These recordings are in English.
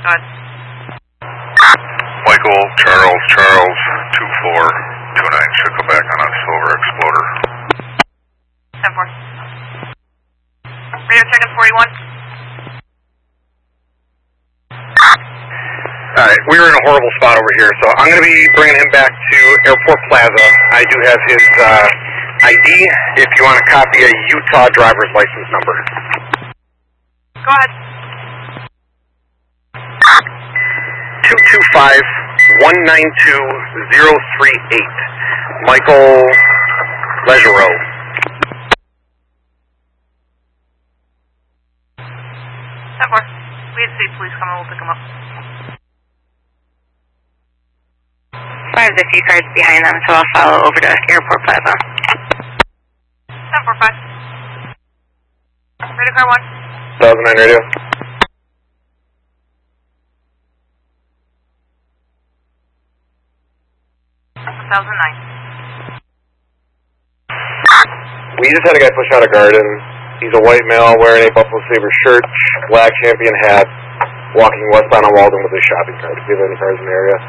Go ahead. Michael, Charles, 2429 should come back on a Silver Exploder. 10-4. Radio check-in 41. Alright, we were in a horrible spot over here, so I'm going to be bringing him back to Airport Plaza. I do have his ID, if you want to copy a Utah driver's license number. Go ahead. 225-192-038. Michael Legereau. 10-4. We had state police come and we'll pick him up. 5, there's a few cars behind them, so I'll follow over to Airport Plaza. 10-4-5. Radio car 1. 1009 radio. 1009. We just had a guy push out a garden. He's a white male wearing a Buffalo Sabres shirt, black champion hat, walking westbound on Walden with a shopping cart. Do you have any cars in the area?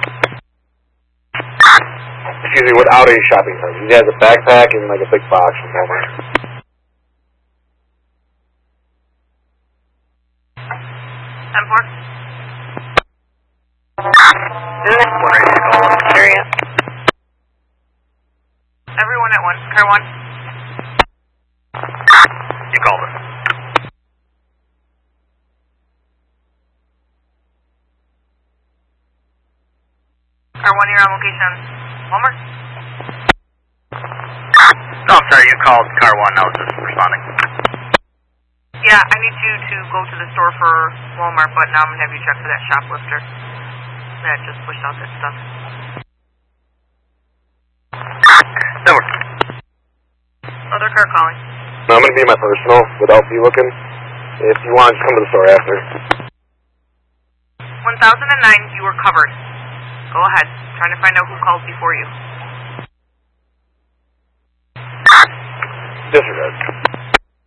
Excuse me, without a shopping cart. He has a backpack and like a big box from Walmart. 10-4. Area. Everyone at 1. Car 1. You called it. Car 1, you're on location. Walmart? No, I'm sorry, you called car 1, I was just responding. Yeah, I need you to go to the store for Walmart, but now I'm going to have you check for that shoplifter that just pushed out that stuff. Number. Other car calling. No, I'm going to be in my personal without you looking. If you want, just come to the store after. 1009, you were covered. Go ahead. Trying to find out who called before you. Disregard.